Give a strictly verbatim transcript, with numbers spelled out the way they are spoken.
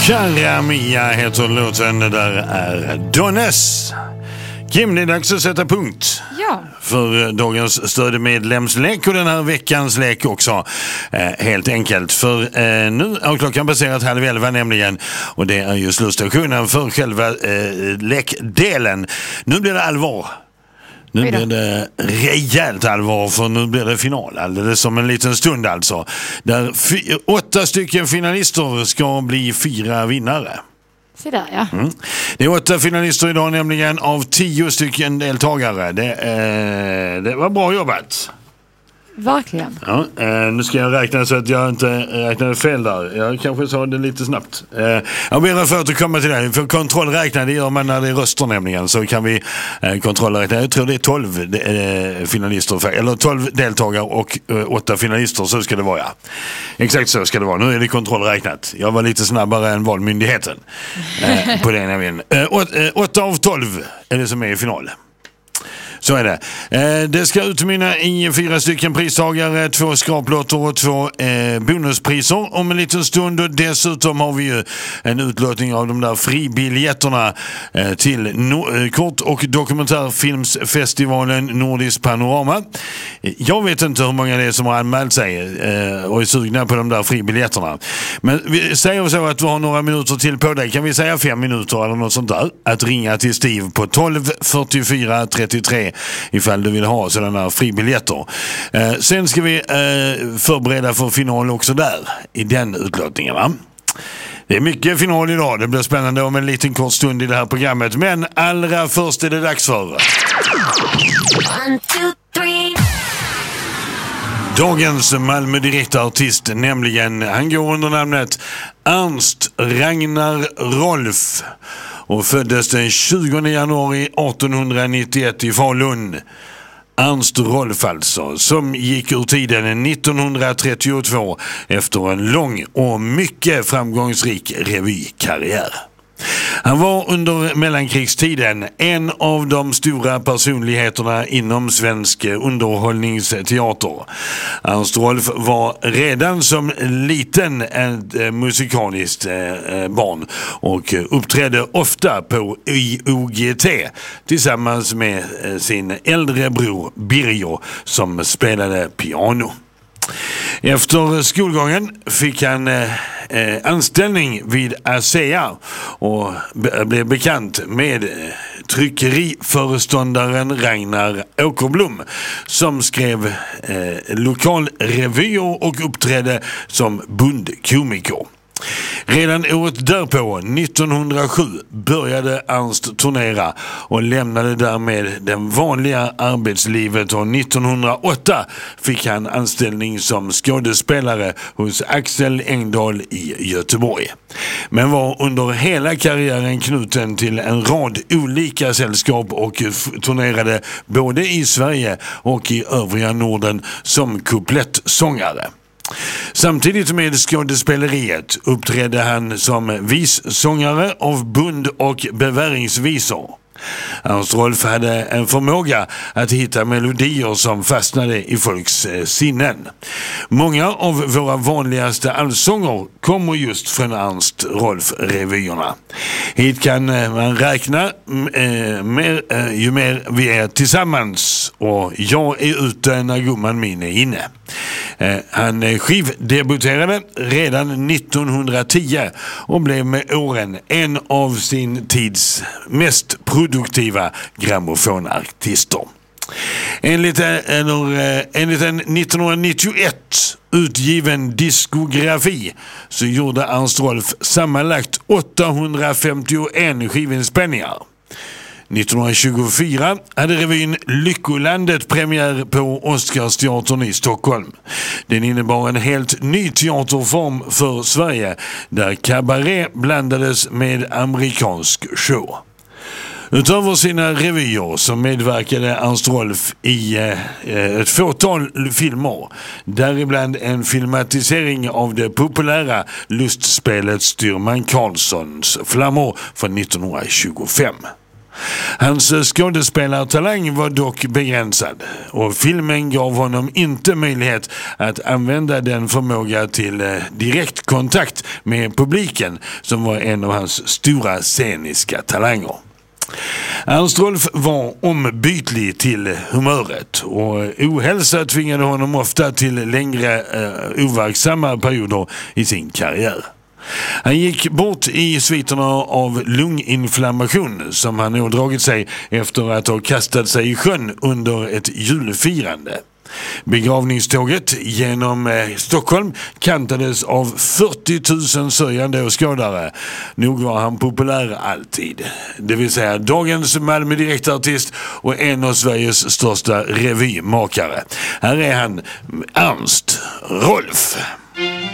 Cara Mia heter låten, det där är Dones. Kim, det är dags att sätta punkt ja. för dagens stödmedlemslek och den här veckans lek också. Eh, helt enkelt, för eh, nu har klockan passerat halv elva nämligen, och det är ju slutstationen för själva eh, lekdelen. Nu blir det allvar. Nu blir det rejält allvar, för nu blir det final alldeles som en liten stund alltså. Där fy- åtta stycken finalister ska bli fyra vinnare. Se där, ja. Mm. Det är åtta finalister idag nämligen av tio stycken deltagare. Det, eh, det var bra jobbat. Verkligen. Ja, eh, nu ska jag räkna så att jag inte räknade fel där. Jag kanske sa det lite snabbt. Eh, jag ber för att du kommer till det. För kontrollräkna, det gör man när det är röster nämligen. Så kan vi eh, kontrollräkna. Jag tror det är tolv eh, finalister. För, eller tolv deltagare och eh, åtta finalister. Så ska det vara, ja. Exakt så ska det vara. Nu är det kontrollräknat. Jag var lite snabbare än valmyndigheten. Eh, på det nämligen. Eh, åt, eh, åtta av tolv är det som är i final. Så är det. Eh, det ska utmynna i fyra stycken pristagare, två skraplotter och två eh, bonuspriser om en liten stund. Och dessutom har vi ju en utlåtning av de där fribiljetterna eh, till no- eh, kort- och dokumentärfilmsfestivalen Nordisk Panorama. Jag vet inte hur många det är som har anmält sig eh, och är sugna på de där fribiljetterna. Men vi säger så att du har några minuter till på dig. Kan vi säga fem minuter eller något sånt där? Att ringa till Steve på tolv fyrtiofyra trettiotre ifall du vill ha sådana här fribiljetter. Eh, sen ska vi eh, förbereda för final också där i den utlåtningen, va? Det är mycket final idag. Det blir spännande om en liten kort stund i det här programmet. Men allra först är det dags för One, two, three. Dagens Malmö direktartist, nämligen, han går under namnet Ernst Ragnar Rolf och föddes den tjugonde januari artonhundranittioett i Falun. Ernst Rolf alltså, som gick ur tiden nittonhundratrettiotvå efter en lång och mycket framgångsrik revykarriär. Han var under mellankrigstiden en av de stora personligheterna inom svensk underhållningsteater. Ernst Rolf var redan som liten ett musikaliskt barn och uppträdde ofta på I O G T tillsammans med sin äldre bror Birger som spelade piano. Efter skolgången fick han eh, anställning vid ASEA och be- blev bekant med eh, tryckeriföreståndaren Ragnar Åkerblom som skrev eh, lokalrevyer och uppträdde som bundkomiker. Redan året därpå, nittonhundrasju, började Ernst turnera och lämnade därmed den vanliga arbetslivet, och nittonhundraåtta fick han anställning som skådespelare hos Axel Engdahl i Göteborg. Men var under hela karriären knuten till en rad olika sällskap och f- turnerade både i Sverige och i övriga Norden som kuplettsångare. Samtidigt med skådespeleriet uppträdde han som vissångare av bund- och beväringsvisor. Ernst Rolf hade en förmåga att hitta melodier som fastnade i folks eh, sinnen. Många av våra vanligaste allsånger kommer just från Ernst Rolf-revyerna. Hit kan eh, man räkna eh, mer, eh, ju mer vi är tillsammans, och jag är ute när gumman min är inne. Eh, han eh, skivdebuterade redan nittonhundratio och blev med åren en av sin tids mest produktiva grammofonartister. Enligt, eller, enligt en nittonhundranittioett utgiven diskografi så gjorde Ernst Rolf sammanlagt åttahundrafemtioen skivinspelningar. nittonhundratjugofyra hade revyn Lyckolandet premiär på Oscarsteatern i Stockholm. Den innebar en helt ny teaterform för Sverige där kabaré blandades med amerikansk show. Utöver sina revyer så medverkade Ernst Rolf i eh, ett fåtal filmer, däribland en filmatisering av det populära lustspelet Styrman Karlssons flammor från nittonhundratjugofem. Hans skådespelartalang var dock begränsad och filmen gav honom inte möjlighet att använda den förmåga till direktkontakt med publiken som var en av hans stora sceniska talanger. Ernst Rolf var ombytlig till humöret och ohälsa tvingade honom ofta till längre eh, overksamma perioder i sin karriär. Han gick bort i sviterna av lunginflammation som han ådragit sig efter att ha kastat sig i sjön under ett julfirande. Begravningståget genom eh, Stockholm kantades av fyrtio tusen sörjande åskådare. Nog var han populär alltid. Det vill säga dagens Malmö direktartist och en av Sveriges största revymakare. Här är han, Ernst Rolf.